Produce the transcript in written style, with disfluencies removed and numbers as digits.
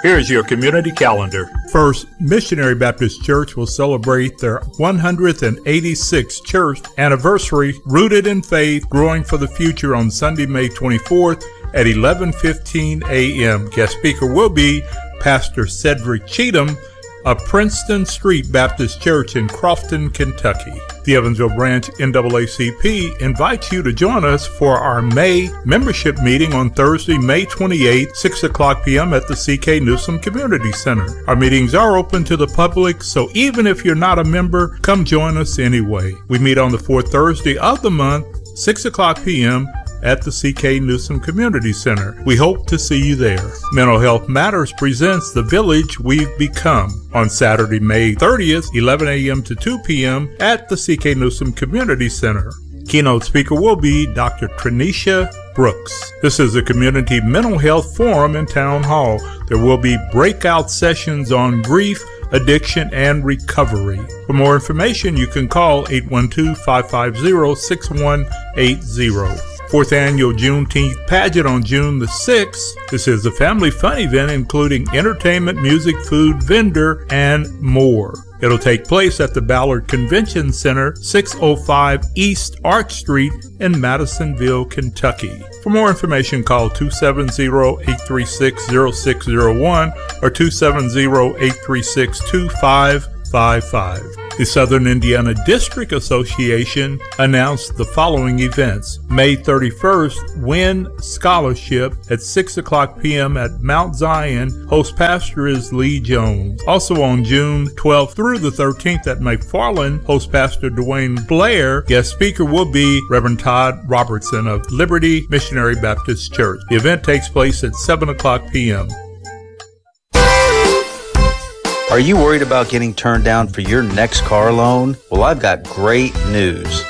Here's your community calendar. First, Missionary Baptist Church will celebrate their 186th church anniversary, Rooted in Faith, Growing for the Future, on Sunday, May 24th at 11:15 a.m. Guest speaker will be Pastor Cedric Cheatham of Princeton Street Baptist Church in Crofton, Kentucky. The Evansville Branch NAACP invites you to join us for our May membership meeting on Thursday, May 28, 6 o'clock p.m. at the C.K. Newsom Community Center. Our meetings are open to the public, so even if you're not a member, come join us anyway. We meet on the fourth Thursday of the month, 6 o'clock p.m. at the C.K. Newsom Community Center. We hope to see you there. Mental Health Matters presents The Village We've Become on Saturday, May 30th, 11 a.m. to 2 p.m. at the C.K. Newsom Community Center. Keynote speaker will be Dr. Trenisha Brooks. This is a community mental health forum and town hall. There will be breakout sessions on grief, addiction, and recovery. For more information, you can call 812-550-6180. Fourth annual Juneteenth pageant on June the 6th. This is a family fun event including entertainment, music, food, vendor, and more. It'll take place at the Ballard Convention Center, 605 East Arch Street in Madisonville, Kentucky. For more information, call 270-836-0601 or 270-836-2555. The Southern Indiana District Association announced the following events. May 31st, Win Scholarship at 6 o'clock p.m. at Mount Zion. Host pastor is Lee Jones. Also on June 12th through the 13th at McFarland, host pastor Dwayne Blair. Guest speaker will be Reverend Todd Robertson of Liberty Missionary Baptist Church. The event takes place at 7 o'clock p.m. Are you worried about getting turned down for your next car loan? Well, I've got great news.